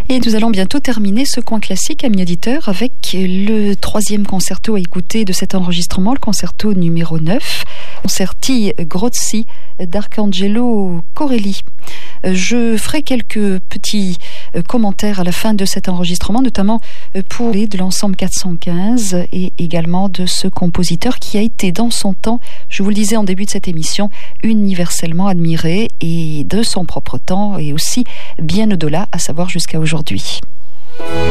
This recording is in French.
Et nous allons bientôt terminer ce coin classique, amis auditeurs, avec le 3e concerto à écouter de cet enregistrement, le concerto numéro 9, Concerti Grozzi d'Arcangelo Corelli. Je ferai quelques petits commentaires à la fin de cet enregistrement, notamment pour parler de l'ensemble 415 et également de ce compositeur qui a été dans son temps, je vous le disais en début de cette émission, universellement admiré et de son propre temps et aussi bien au-delà, à savoir jusqu'à aujourd'hui.